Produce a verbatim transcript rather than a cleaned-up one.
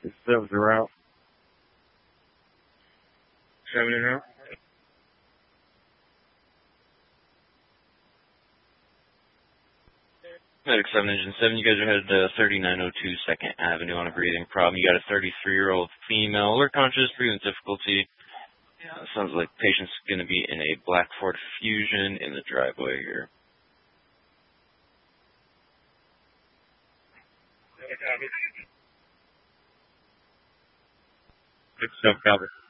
It's seven the route. Seven and out. Medic seven, Engine seven, you guys are headed to thirty-nine oh two second Avenue on a breathing problem. You got a thirty-three-year-old female, alert conscious, breathing difficulty. Yeah, sounds like patient's going to be in a Black Ford Fusion in the driveway here. Good stuff, copy.